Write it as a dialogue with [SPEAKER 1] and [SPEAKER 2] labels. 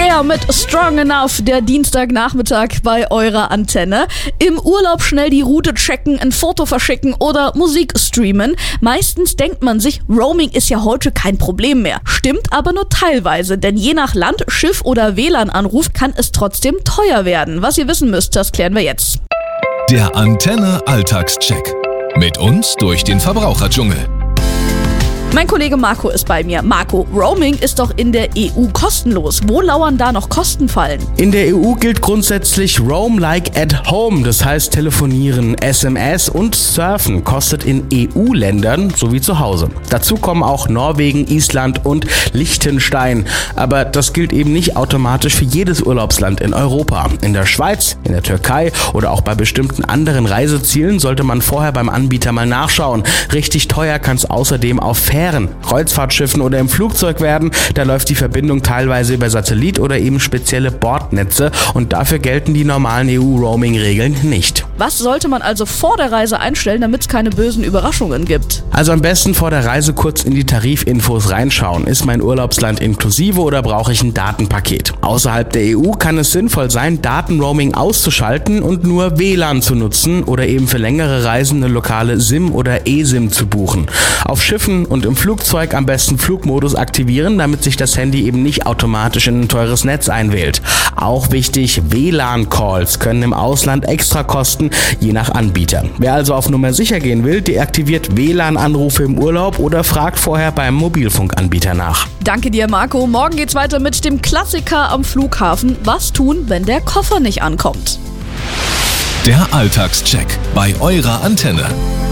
[SPEAKER 1] Air mit Strong Enough, der Dienstagnachmittag bei eurer Antenne. Im Urlaub schnell die Route checken, ein Foto verschicken oder Musik streamen. Meistens denkt man sich, Roaming ist ja heute kein Problem mehr. Stimmt aber nur teilweise, denn je nach Land, Schiff oder WLAN-Anruf kann es trotzdem teuer werden. Was ihr wissen müsst, das klären wir jetzt.
[SPEAKER 2] Der Antenne Alltagscheck. Mit uns durch den Verbraucherdschungel.
[SPEAKER 1] Mein Kollege Marco ist bei mir. Marco, Roaming ist doch in der EU kostenlos. Wo lauern da noch Kostenfallen?
[SPEAKER 3] In der EU gilt grundsätzlich Roam like at home. Das heißt, telefonieren, SMS und surfen kostet in EU-Ländern sowie zu Hause. Dazu kommen auch Norwegen, Island und Liechtenstein. Aber das gilt eben nicht automatisch für jedes Urlaubsland in Europa. In der Schweiz, in der Türkei oder auch bei bestimmten anderen Reisezielen sollte man vorher beim Anbieter mal nachschauen. Richtig teuer kann es außerdem auf Fähren, Kreuzfahrtschiffen oder im Flugzeug werden. Da läuft die Verbindung teilweise über Satellit oder eben spezielle Bordnetze und dafür gelten die normalen EU-Roaming-Regeln nicht.
[SPEAKER 1] Was sollte man also vor der Reise einstellen, damit es keine bösen Überraschungen gibt?
[SPEAKER 3] Also am besten vor der Reise kurz in die Tarifinfos reinschauen. Ist mein Urlaubsland inklusive oder brauche ich ein Datenpaket? Außerhalb der EU kann es sinnvoll sein, Datenroaming auszuschalten und nur WLAN zu nutzen oder eben für längere Reisen eine lokale SIM oder eSIM zu buchen. Auf Schiffen und im Flugzeug am besten Flugmodus aktivieren, damit sich das Handy eben nicht automatisch in ein teures Netz einwählt. Auch wichtig, WLAN-Calls können im Ausland extra kosten, je nach Anbieter. Wer also auf Nummer sicher gehen will, deaktiviert WLAN-Anrufe im Urlaub oder fragt vorher beim Mobilfunkanbieter nach.
[SPEAKER 1] Danke dir, Marco. Morgen geht's weiter mit dem Klassiker am Flughafen. Was tun, wenn der Koffer nicht ankommt?
[SPEAKER 2] Der Alltagscheck bei eurer Antenne.